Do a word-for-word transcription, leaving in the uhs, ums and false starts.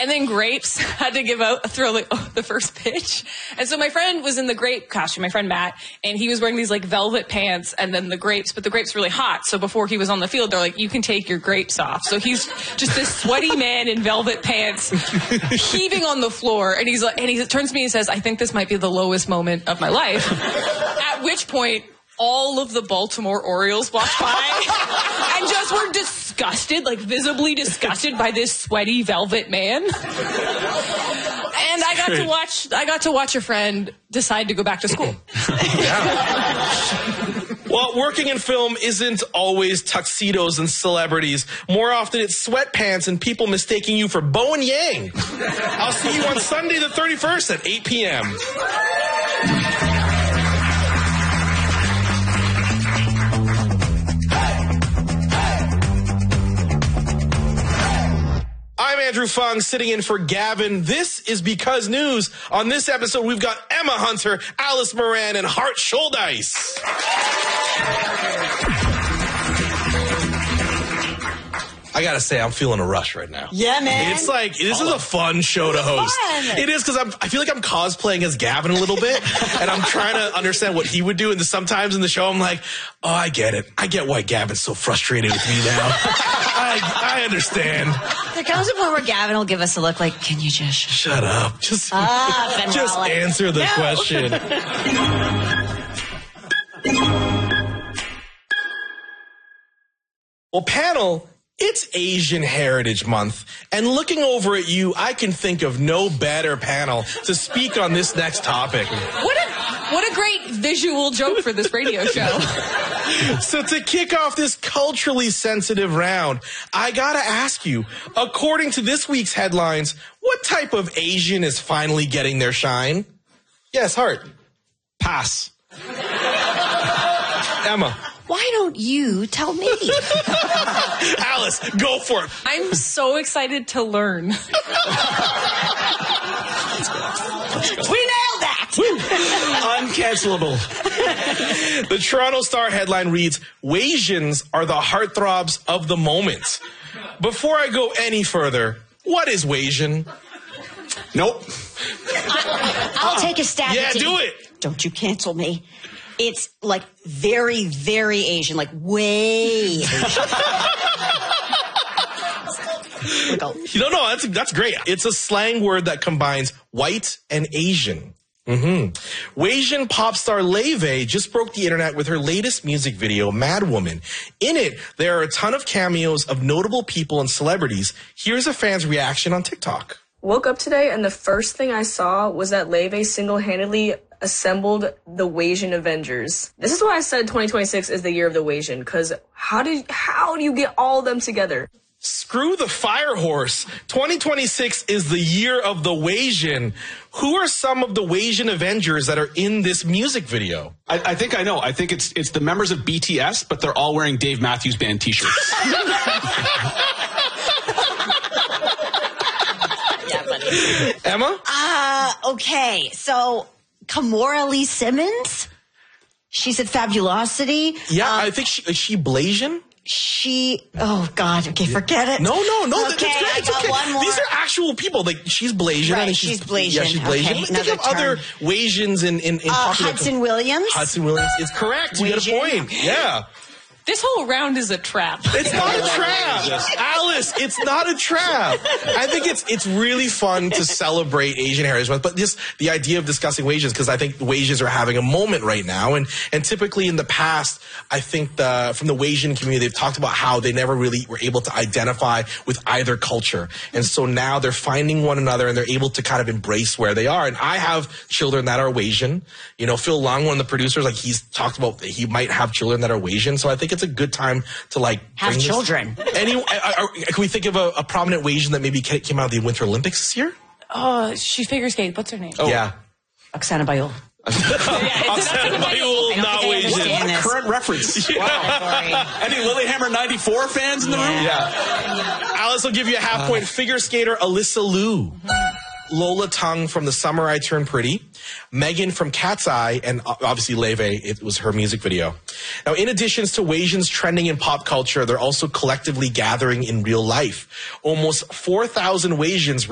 And then Grapes had to give out, throw like oh, the first pitch. And so my friend was in the grape costume, my friend Matt, and he was wearing these like velvet pants and then the grapes, but the grapes really hot. So before he was on the field, they're like, you can take your grapes off. So he's just this sweaty man in velvet pants heaving on the floor. And he's like, and he turns to me and says, I think this might be the lowest moment of my life. At which point, all of the Baltimore Orioles walked by and just were disgusted, like visibly disgusted by this sweaty velvet man. And I got to watch I got to watch a friend decide to go back to school. Yeah. Well, working in film isn't always tuxedos and celebrities. More often it's sweatpants and people mistaking you for Bowen Yang. I'll see you on Sunday the thirty-first at eight p m I'm Andrew Fung, sitting in for Gavin. This is Because News. On this episode, we've got Emma Hunter, Alice Moran, and Hart Scholdice. I gotta say, I'm feeling a rush right now. Yeah, man. It's like, this is a fun show to host. Fun. It is, because I'm, I feel like I'm cosplaying as Gavin a little bit, and I'm trying to understand what he would do, and sometimes in the show, I'm like, oh, I get it. I get why Gavin's so frustrated with me now. I, I understand. There comes a point where Gavin will give us a look like, can you just... Shut up. Just, ah, just answer the no. question. Well, panel... It's Asian Heritage Month, and looking over at you, I can think of no better panel to speak on this next topic. What a what a great visual joke for this radio show. So to kick off this culturally sensitive round, I gotta ask you, according to this week's headlines, what type of Asian is finally getting their shine? Yes, Hart. Pass. Emma. Why don't you tell me? Alice, go for it. I'm so excited to learn. We nailed that! Uncancelable. The Toronto Star headline reads, Wasians are the heartthrobs of the moment. Before I go any further, what is Wasian? Nope. I, I'll uh, take a stab yeah, at it. Yeah, do it. Don't you cancel me. It's like very, very Asian, like way Asian. No, no, that's, that's great. It's a slang word that combines white and Asian. Mm-hmm. Wasian pop star Leve just broke the internet with her latest music video, Mad Woman. In it, there are a ton of cameos of notable people and celebrities. Here's a fan's reaction on TikTok. Woke up today and the first thing I saw was that Leve single-handedly assembled the Wasian Avengers. This is why I said twenty twenty-six is the year of the Wasian, because how did how do you get all of them together? Screw the fire horse. twenty twenty-six is the year of the Wasian. Who are some of the Wasian Avengers that are in this music video? I, I think I know. I think it's it's the members of B T S, but they're all wearing Dave Matthews Band t-shirts. Emma? Uh, okay. So, Kimora Lee Simmons? She's at Fabulosity. Yeah, um, I think she, is she Blasian? She, oh God, okay, forget it. No, no, no, okay, that's great. I It's got okay. one more. These are actual people. Like, she's Blasian. Right, I think she's Blasian. Yeah, she's Blasian. Okay, But think of another other term. Wasians in, in, in uh, popular... Hudson Williams? Hudson Williams is correct. You got a Wasian. point. Yeah. This whole round is a trap. It's not a trap. Alice, it's not a trap. I think it's it's really fun to celebrate Asian Heritage Month, but just the idea of discussing Wasians, because I think the Wasians are having a moment right now. And and typically in the past, I think the, from the Wasian community, they've talked about how they never really were able to identify with either culture. And so now they're finding one another and they're able to kind of embrace where they are. And I have children that are Wasian. You know, Phil Long, one of the producers, like he's talked about that he might have children that are Wasian. So I think it's a good time to like have children. Any, are, are, can we think of a, a prominent Wasian that maybe came out of the Winter Olympics this year? Oh, she figure skate. What's her name? Oh. Yeah. Oksana Bayul. Oksana Bayul, not Wasian. Current reference. Yeah. Wow, sorry. Any Lilyhammer ninety-four fans in the yeah. room? Yeah. Alice will give you a half point. Uh, Figure skater Alyssa Liu. Lola Tung from The Summer I Turned Pretty, Megan from Cat's Eye, and obviously Leve, it was her music video. Now, in addition to Wasians trending in pop culture, they're also collectively gathering in real life. Almost four thousand Wasians